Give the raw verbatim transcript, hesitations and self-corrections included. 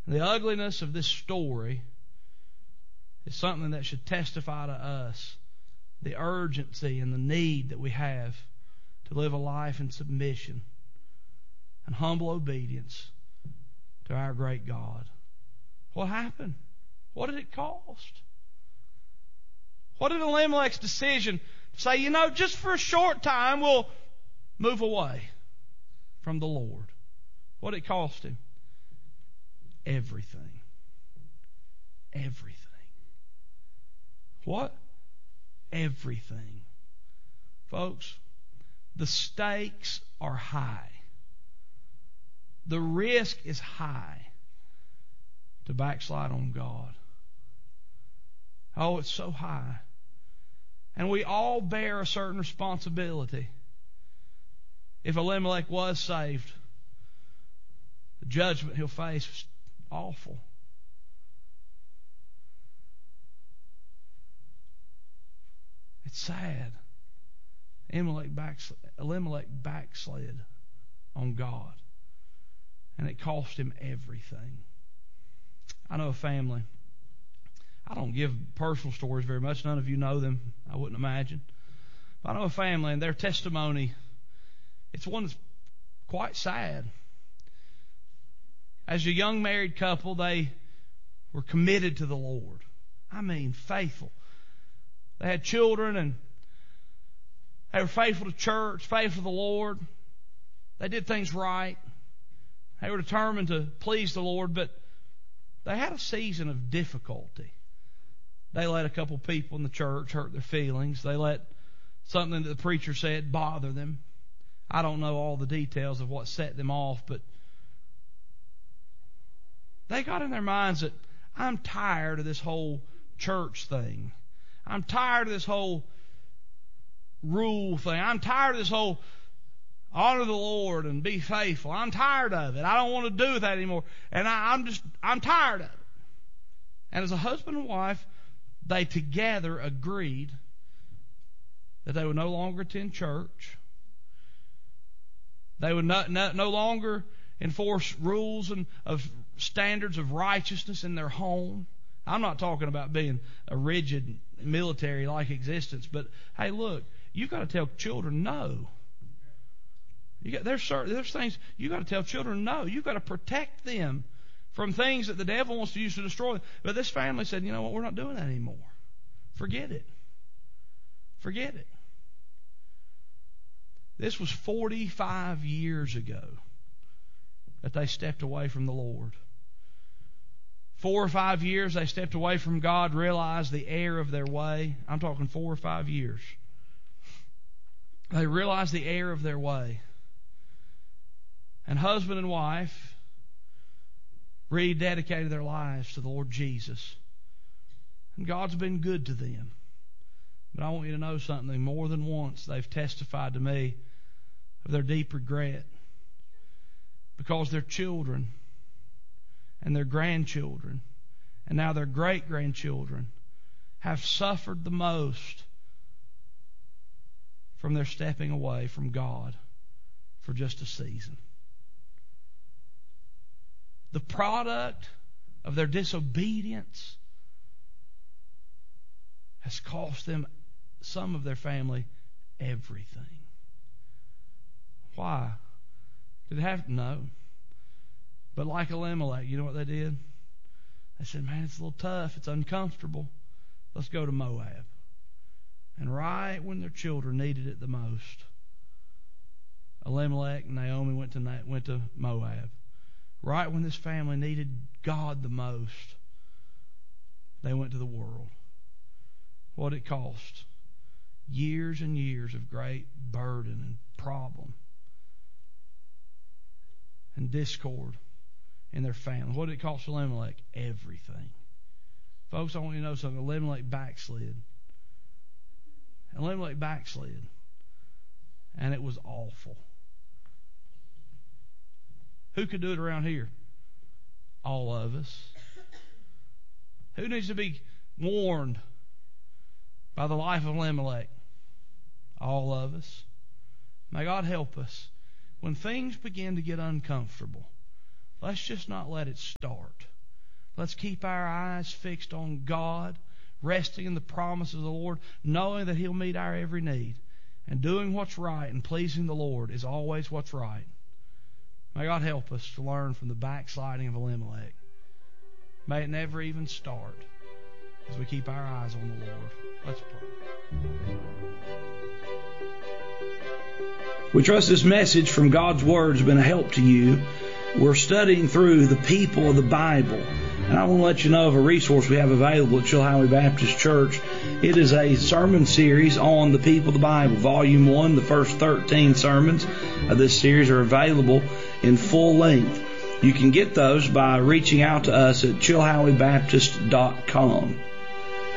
The ugliness of this story is something that should testify to us the urgency and the need that we have to live a life in submission and humble obedience to our great God. What happened? What did it cost? What did Elimelech's decision to say, you know, just for a short time we'll move away from the Lord? What did it cost him? Everything. Everything. What? Everything. Folks, the stakes are high. The risk is high to backslide on God. Oh, it's so high. And we all bear a certain responsibility. If Elimelech was saved, the judgment he'll face was awful. It's sad. Elimelech backslid, Elimelech backslid on God. And it cost him everything. I know a family. I don't give personal stories very much. None of you know them, I wouldn't imagine. But I know a family, and their testimony, it's one that's quite sad. As a young married couple, they were committed to the Lord. I mean, faithful. They had children, and they were faithful to church, faithful to the Lord. They did things right. They were determined to please the Lord, but they had a season of difficulty. They let a couple people in the church hurt their feelings. They let something that the preacher said bother them. I don't know all the details of what set them off, but they got in their minds that I'm tired of this whole church thing. I'm tired of this whole rule thing. I'm tired of this whole honor the Lord and be faithful. I'm tired of it. I don't want to do that anymore. And I, I'm just, I'm tired of it. And as a husband and wife, they together agreed that they would no longer attend church. They would not, no, no longer enforce rules and of standards of righteousness in their home. I'm not talking about being a rigid military-like existence, but hey, look, you've got to tell children no. You got, there's certain, there's things you got to tell children no. You've got to protect them from things that the devil wants to use to destroy them. But this family said, you know what, we're not doing that anymore. Forget it. Forget it. This was forty-five years ago that they stepped away from the Lord. Four or five years they stepped away from God, realized the error of their way. I'm talking four or five years. They realized the error of their way. And husband and wife rededicated their lives to the Lord Jesus. And God's been good to them. But I want you to know something. More than once they've testified to me of their deep regret. Because their children and their grandchildren and now their great-grandchildren have suffered the most from their stepping away from God for just a season. The product of their disobedience has cost them, some of their family, everything. Why? Did it have to? No. But like Elimelech, you know what they did? They said, man, it's a little tough. It's uncomfortable. Let's go to Moab. And right when their children needed it the most, Elimelech and Naomi went to, went to Moab. Right when this family needed God the most, they went to the world. What did it cost? Years and years of great burden and problem and discord in their family. What did it cost Elimelech? Everything. Folks, I want you to know something. Elimelech backslid. Elimelech backslid. And it was awful. Who could do it around here? All of us. Who needs to be warned by the life of Elimelech? All of us. May God help us. When things begin to get uncomfortable, let's just not let it start. Let's keep our eyes fixed on God, resting in the promises of the Lord, knowing that He'll meet our every need. And doing what's right and pleasing the Lord is always what's right. May God help us to learn from the backsliding of Elimelech. May it never even start as we keep our eyes on the Lord. Let's pray. We trust this message from God's Word has been a help to you. We're studying through the people of the Bible. And I want to let you know of a resource we have available at Chilhowee Baptist Church. It is a sermon series on the people of the Bible. Volume one, the first thirteen sermons of this series are available in full length. You can get those by reaching out to us at chilhowee baptist dot com.